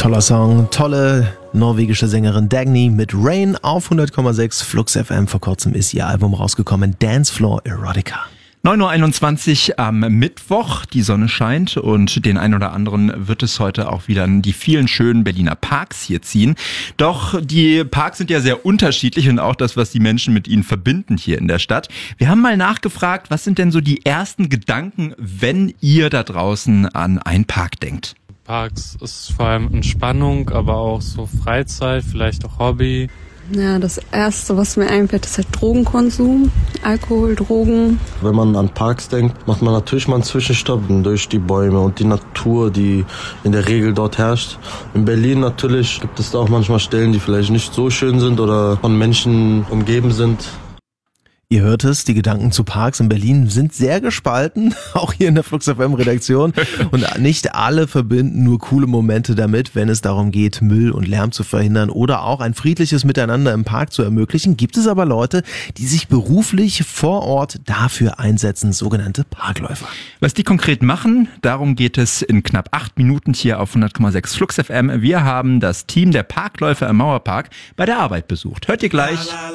Toller Song, tolle norwegische Sängerin Dagny mit Rain auf 100,6 Flux FM. Vor kurzem ist ihr Album rausgekommen, Dancefloor Erotica. 9.21 Uhr am Mittwoch, die Sonne scheint und den einen oder anderen wird es heute auch wieder in die vielen schönen Berliner Parks hier ziehen. Doch die Parks sind ja sehr unterschiedlich und auch das, was die Menschen mit ihnen verbinden hier in der Stadt. Wir haben mal nachgefragt, was sind denn so die ersten Gedanken, wenn ihr da draußen an einen Park denkt? Parks ist vor allem Entspannung, aber auch so Freizeit, vielleicht auch Hobby. Ja, das Erste, was mir einfällt, ist halt Drogenkonsum, Alkohol, Drogen. Wenn man an Parks denkt, macht man natürlich mal einen Zwischenstopp durch die Bäume und die Natur, die in der Regel dort herrscht. In Berlin natürlich gibt es da auch manchmal Stellen, die vielleicht nicht so schön sind oder von Menschen umgeben sind. Ihr hört es, die Gedanken zu Parks in Berlin sind sehr gespalten, auch hier in der Flux FM Redaktion. Und nicht alle verbinden nur coole Momente damit, wenn es darum geht, Müll und Lärm zu verhindern oder auch ein friedliches Miteinander im Park zu ermöglichen. Gibt es aber Leute, die sich beruflich vor Ort dafür einsetzen, sogenannte Parkläufer. Was die konkret machen, darum geht es in knapp 8 Minuten hier auf 100,6 Flux FM. Wir haben das Team der Parkläufer im Mauerpark bei der Arbeit besucht. Hört ihr gleich.